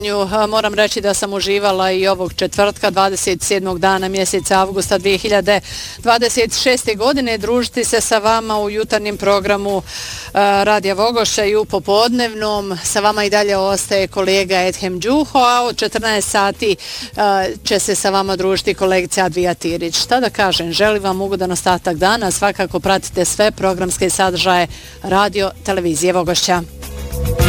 Moram reći da sam uživala i ovog četvrtka, 27. dana mjeseca avgusta 2026. godine, družiti se sa vama u jutarnjem programu Radija Vogošća i u popodnevnom. Sa vama i dalje ostaje kolega Edhem Đuho, a od 14 sati će se sa vama družiti kolegica Advija Tirić. Šta da kažem, želim vam ugodan ostatak dana, svakako pratite sve programske sadržaje Radio Televizije Vogošća.